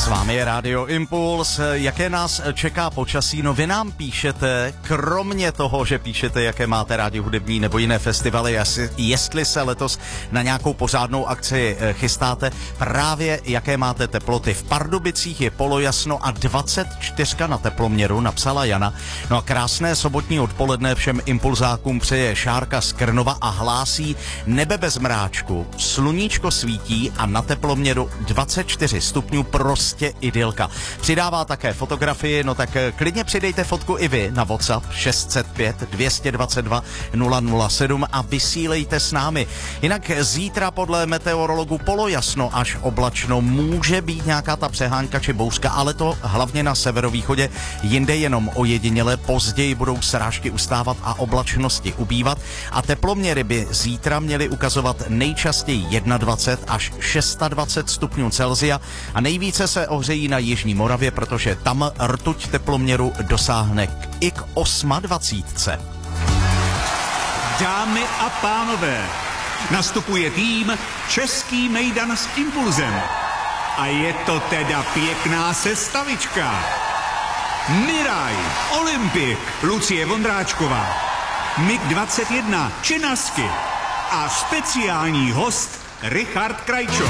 S vámi je Radio Impuls. Jaké nás čeká počasí? No vy nám píšete, kromě toho, že píšete, jaké máte rádi hudební nebo jiné festivaly, jestli se letos na nějakou pořádnou akci chystáte, právě jaké máte teploty. V Pardubicích je polojasno a 24 na teploměru, napsala Jana. No a krásné sobotní odpoledne všem impulzákům přeje Šárka z Krnova a hlásí nebe bez mráčku, sluníčko svítí a na teploměru 24 stupňů, prostě idylka. Přidává také fotografii, no tak klidně přidejte fotku i vy na WhatsApp 605 222 007 a vysílejte s námi. Jinak zítra podle meteorologů polojasno až oblačno, může být nějaká ta přehánka či bouřka, ale to hlavně na severovýchodě, jinde jenom ojediněle, později budou srážky ustávat a oblačnosti ubývat a teploměry by zítra měly ukazovat nejčastěji 21 až 26 stupňů Celsia a nejvíce se ohřejí na jižní Moravě, protože tam rtuť teploměru dosáhne i k 28. Dámy a pánové, nastupuje tým Český mejdan s Impulzem. A je to teda pěkná sestavička. Miraj, Olympik, Lucie Vondráčková, MiG 21, Činasky a speciální host Richard Krajčo.